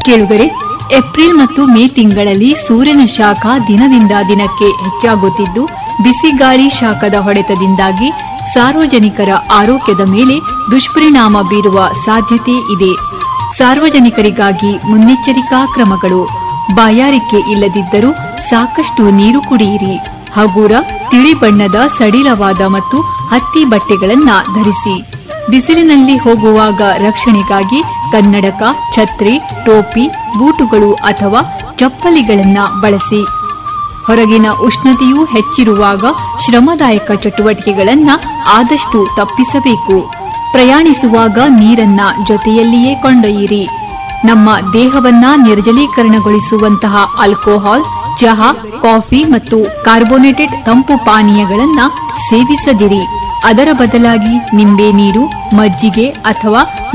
ಕೇಳುಗರೆ, ಏಪ್ರಿಲ್ ಮತ್ತು ಮೇ ತಿಂಗಳಲ್ಲಿ ಸೂರ್ಯನ ಶಾಖ ದಿನದಿಂದ ದಿನಕ್ಕೆ ಹೆಚ್ಚಾಗುತ್ತಿದ್ದು, ಬಿಸಿಗಾಳಿ ಶಾಖದ ಹೊಡೆತದಿಂದಾಗಿ ಸಾರ್ವಜನಿಕರ ಆರೋಗ್ಯದ ಮೇಲೆ ದುಷ್ಪರಿಣಾಮ ಬೀರುವ ಸಾಧ್ಯತೆ ಇದೆ. ಸಾರ್ವಜನಿಕರಿಗಾಗಿ ಮುನ್ನೆಚ್ಚರಿಕಾ ಕ್ರಮಗಳು: ಬಾಯಾರಿಕೆ ಇಲ್ಲದಿದ್ದರೂ ಸಾಕಷ್ಟು ನೀರು ಕುಡಿಯಿರಿ. ಹಗೂರ, ತಿಳಿ ಬಣ್ಣದ ಸಡಿಲವಾದ ಮತ್ತು ಹತ್ತಿ ಬಟ್ಟೆಗಳನ್ನು ಧರಿಸಿ. ಬಿಸಿಲಿನಲ್ಲಿ ಹೋಗುವಾಗ ರಕ್ಷಣೆಗಾಗಿ ಕನ್ನಡಕ, ಛತ್ರಿ, ಟೋಪಿ, ಬೂಟುಗಳು ಅಥವಾ ಚಪ್ಪಲಿಗಳನ್ನು ಬಳಸಿ. ಹೊರಗಿನ ಉಷ್ಣತೆಯೂ ಹೆಚ್ಚಿರುವಾಗ ಶ್ರಮದಾಯಕ ಚಟುವಟಿಕೆಗಳನ್ನು ಆದಷ್ಟು ತಪ್ಪಿಸಬೇಕು. ಪ್ರಯಾಣಿಸುವಾಗ ನೀರನ್ನ ಜೊತೆಯಲ್ಲಿಯೇ ಕೊಂಡೊಯ್ಯಿರಿ. ನಮ್ಮ ದೇಹವನ್ನ ನಿರ್ಜಲೀಕರಣಗೊಳಿಸುವಂತಹ ಆಲ್ಕೋಹಾಲ್, ಚಹಾ, ಕಾಫಿ ಮತ್ತು ಕಾರ್ಬೋನೇಟೆಡ್ ತಂಪು ಪಾನೀಯಗಳನ್ನು ಸೇವಿಸದಿರಿ. ಅದರ ಬದಲಾಗಿ ನಿಂಬೆ ನೀರು, ಮಜ್ಜಿಗೆ ಅಥವಾ